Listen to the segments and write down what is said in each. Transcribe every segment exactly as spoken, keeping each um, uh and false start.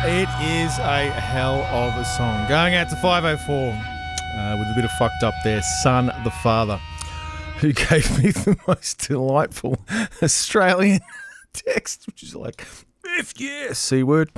It is a hell of a song. Going out to five oh four uh, with a bit of fucked up there. Son the Father, who gave me the most delightful Australian text, which is like, F yeah, C word.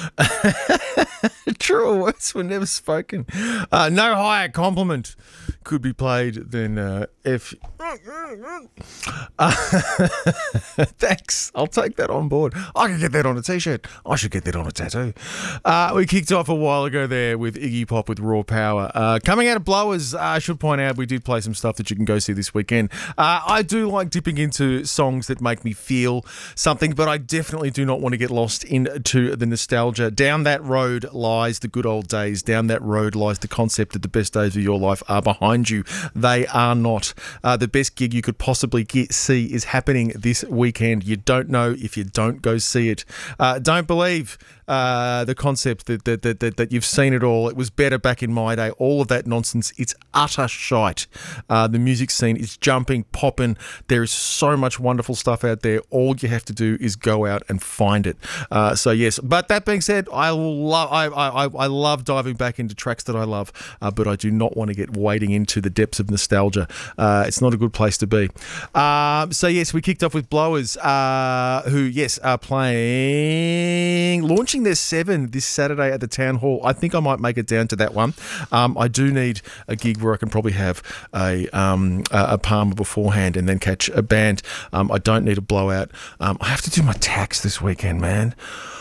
Truer words were never spoken. Uh, no higher compliment could be played than uh, F. Uh, thanks. I'll take that on board. I can get that on a t-shirt. I should get that on a tattoo. Uh, we kicked off a while ago there with Iggy Pop with Raw Power. Uh, coming out of Blowers, uh, I should point out we did play some stuff that you can go see this weekend. Uh, I do like dipping into songs that make me feel something, but I definitely do not want to get lost into the nostalgia. Down that road lies the good old days. Down that road lies the concept that the best days of your life are behind you. They are not. Uh, the best gig you could possibly get, see is happening this weekend. You don't know if you don't go see it. Uh, don't believe uh, the concept that that, that that that you've seen it all. It was better back in my day. All of that nonsense. It's utter shite. Uh, the music scene is jumping, popping. There is so much wonderful stuff out there. All you have to do is go out and find it. Uh, so yes, but that being said, I will love. I, I I love diving back into tracks that I love, uh, but I do not want to get wading into the depths of nostalgia. Uh, it's not a good place to be. Uh, so yes, we kicked off with Blowers, uh, who yes are playing, launching their seven this Saturday at the Town Hall. I think I might make it down to that one. Um, I do need a gig where I can probably have a um, a Palmer beforehand and then catch a band. Um, I don't need a blowout. Um, I have to do my tax this weekend, man.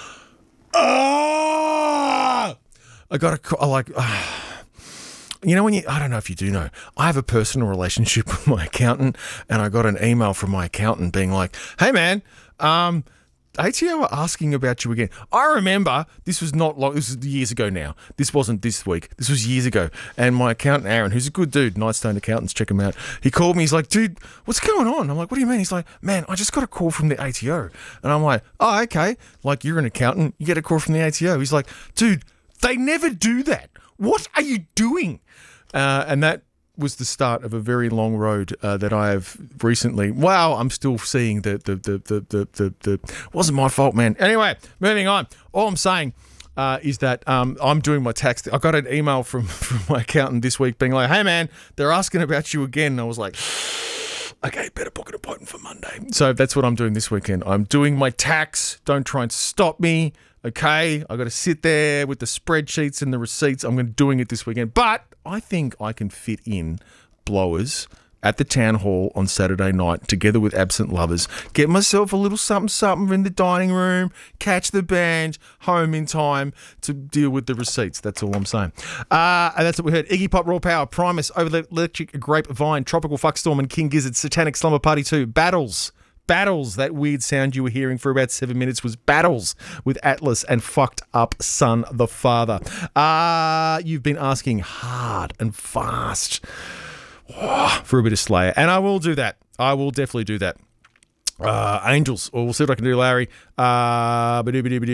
Oh! I got to, I like, uh, you know when you, I don't know if you do know, I have a personal relationship with my accountant, and I got an email from my accountant being like, hey man, um, A T O are asking about you again. I remember this was not long, this was years ago now. This wasn't this week. This was years ago. And my accountant, Aaron, who's a good dude, Nightstone Accountants, check him out. He called me. He's like, dude, what's going on? I'm like, what do you mean? He's like, man, I just got a call from the A T O. And I'm like, oh, okay. Like, you're an accountant. You get a call from the A T O. He's like, dude, they never do that. What are you doing? Uh, and that was the start of a very long road uh, that I have recently. Wow, I'm still seeing the the the the the the. the wasn't my fault, man. Anyway, moving on. All I'm saying uh, is that um, I'm doing my tax. I got an email from from my accountant this week being like, "Hey, man, they're asking about you again." And I was like, okay, better book an appointment for Monday. So that's what I'm doing this weekend. I'm doing my tax. Don't try and stop me. Okay, I got to sit there with the spreadsheets and the receipts. I'm going to doing it this weekend, but I think I can fit in Blowers at the Town Hall on Saturday night together with Absent Lovers. Get myself a little something something in the dining room, catch the band, home in time to deal with the receipts. That's all I'm saying. Uh, and that's what we heard. Iggy Pop, Raw Power, Primus, Over the Electric Grapevine, Tropical Fuckstorm and King Gizzard, Satanic Slumber Party two, Battles. Battles, that weird sound you were hearing for about seven minutes was Battles with Atlas and Fucked Up Son the Father. Uh, you've been asking hard and fast oh, for a bit of Slayer, and I will do that. I will definitely do that. Uh, Angels, or we'll see what I can do, Larry. Uh,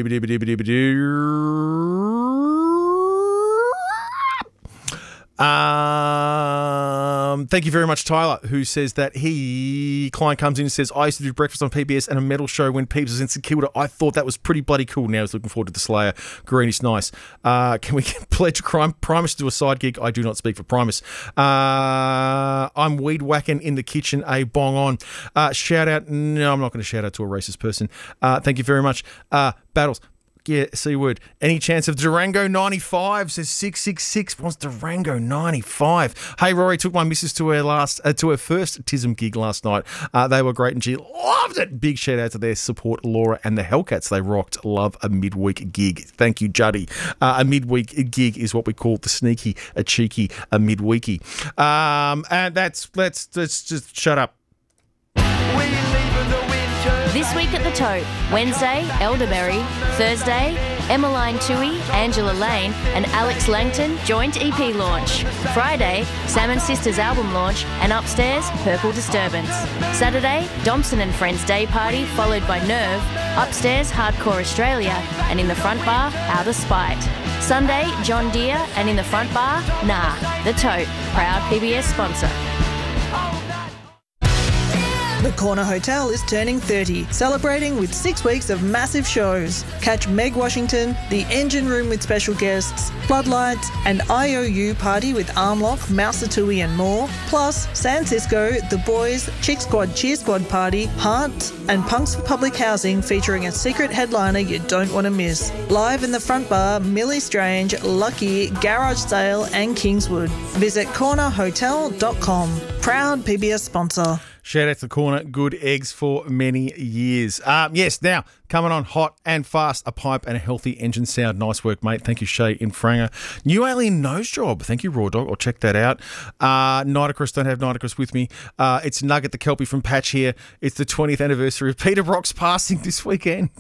Um, thank you very much, Tyler, who says that he, client comes in and says, I used to do breakfast on P B S and a metal show when Peeps was in St Kilda. I thought that was pretty bloody cool. Now he's looking forward to the Slayer. Greenish, nice. Uh, can we pledge crime? Primus to do a side gig? I do not speak for Primus. Uh, I'm weed whacking in the kitchen, a bong on. Uh, shout out. No, I'm not going to shout out to a racist person. Uh, thank you very much. Uh, Battles. Yeah, C word. Any chance of Durango ninety-five? Says six six six wants Durango ninety-five. Hey, Rory took my missus to her last, uh, to her first T I S M gig last night. Uh, they were great and she loved it. Big shout out to their support, Laura and the Hellcats. They rocked. Love a midweek gig. Thank you, Juddy. Uh, a midweek gig is what we call the sneaky, a cheeky, a midweeky. Um, and that's, let's, let's just shut up. This week at the Tote, Wednesday, Elderberry, Thursday, Emmeline Toohey, Angela Lane and Alex Langton joint E P launch. Friday, Salmon Sisters album launch and upstairs, Purple Disturbance. Saturday, Domson and Friends Day Party followed by Nerve, upstairs Hardcore Australia and in the front bar, Outer Spite. Sunday, John Deere and in the front bar, Nah. The Tote, proud P B S sponsor. The Corner Hotel is turning thirty, celebrating with six weeks of massive shows. Catch Meg Washington, The Engine Room with special guests, Floodlights, and I O U Party with Armlock, Mausatui and more, plus San Cisco, The Boys, Chick Squad Cheer Squad Party, Heart, and Punks for Public Housing featuring a secret headliner you don't want to miss. Live in the front bar, Millie Strange, Lucky, Garage Sale and Kingswood. Visit corner hotel dot com. Proud P B S sponsor. Shout out to the Corner, good eggs for many years. Um, yes, now, coming on hot and fast, a pipe and a healthy engine sound. Nice work, mate. Thank you, Shay in Franga. New Alien Nose Job. Thank you, Raw Dog. I'll check that out. Uh, Nitocris, don't have Nitocris with me. Uh, it's Nugget the Kelpie from Patch here. It's the twentieth anniversary of Peter Brock's passing this weekend.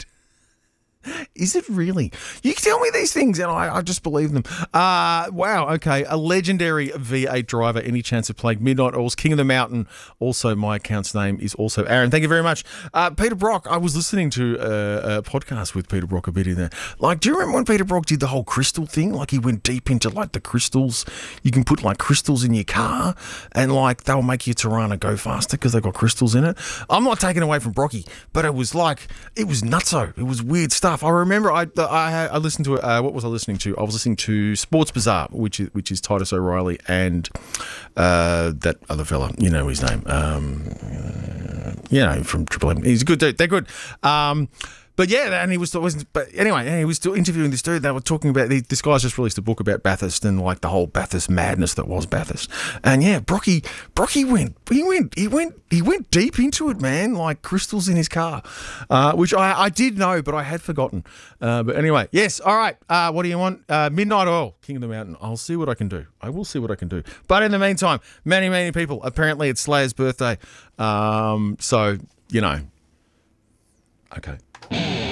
Is it really? You can tell me these things and I, I just believe them. Uh, wow, okay. A legendary V eight driver. Any chance of playing Midnight Oil's King of the Mountain. Also, my account's name is also Aaron. Thank you very much. Uh, Peter Brock, I was listening to a, a podcast with Peter Brock a bit in there. Like, do you remember when Peter Brock did the whole crystal thing? Like, he went deep into, like, the crystals. You can put, like, crystals in your car and, like, they'll make your Tirana go faster because they've got crystals in it. I'm not taking away from Brocky, but it was, like, it was nutso. It was weird stuff. I remember I I, I listened to uh, what was I listening to? I was listening to Sports Bazaar, which is which is Titus O'Reilly and uh, that other fella. You know his name. Um, uh, you know from Triple M. He's a good dude. They're good. Um, But yeah, and he was, was but anyway, he was still interviewing this dude. They were talking about, this guy's just released a book about Bathurst and like the whole Bathurst madness that was Bathurst. And yeah, Brocky, Brocky went, he went, he went, he went deep into it, man, like crystals in his car, uh, which I, I did know, but I had forgotten. Uh, but anyway, yes, all right. Uh, what do you want? Uh, Midnight Oil, King of the Mountain. I'll see what I can do. I will see what I can do. But in the meantime, many, many people, apparently it's Slayer's birthday. Um, so, you know, okay.